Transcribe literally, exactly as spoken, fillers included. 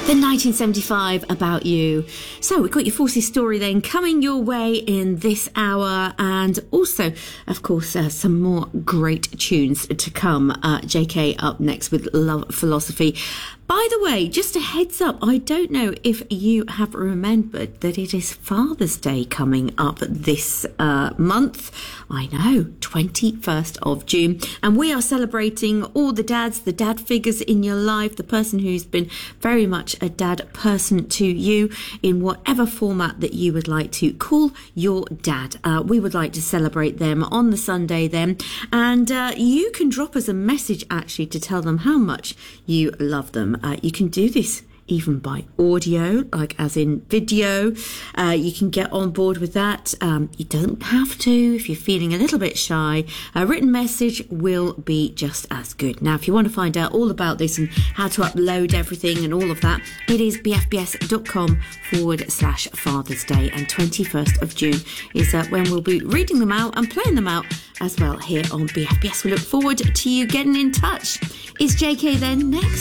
The nineteen seventy-five About You. So we've got your Forces story then coming your way in this hour, and also, of course, uh, some more great tunes to come. Uh, J K up next with Love Philosophy. By the way, just a heads up, I don't know if you have remembered that it is Father's Day coming up this uh, month. I know, twenty-first of June. And we are celebrating all the dads, the dad figures in your life, the person who's been very much a dad person to you in whatever format that you would like to call your dad. Uh, we would like to celebrate them on the Sunday then. And uh, you can drop us a message actually to tell them how much you love them. Uh, you can do this even by audio, like as in video. Uh, you can get on board with that. Um, you don't have to if you're feeling a little bit shy. A written message will be just as good. Now, if you want to find out all about this and how to upload everything and all of that, it is bfbs.com forward slash Father's Day. And twenty-first of June is uh, when we'll be reading them out and playing them out as well here on B F B S. We look forward to you getting in touch. Is J K then next?